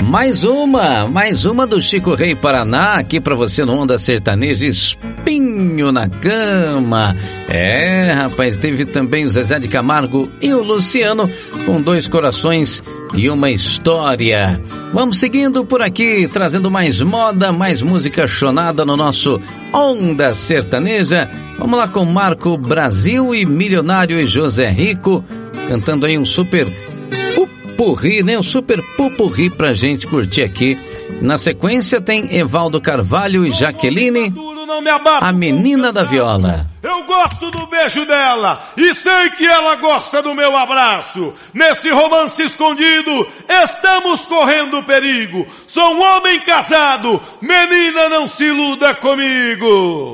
Mais uma do Chico Rei Paraná, aqui pra você no Onda Sertaneja, Espinho na Cama. Rapaz, teve também o Zezé de Camargo e o Luciano com Dois Corações e Uma História. Vamos seguindo por aqui, trazendo mais moda, mais música chonada no nosso Onda Sertaneja. Vamos lá com Marco Brasil e Milionário e José Rico, cantando aí um super pupurri, né? Um super pupurri pra gente curtir aqui. Na sequência tem Evaldo Carvalho e Jaqueline, a Menina da Viola. Eu gosto do beijo dela e sei que ela gosta do meu abraço. Nesse romance escondido, estamos correndo perigo. Sou um homem casado, menina, não se iluda comigo.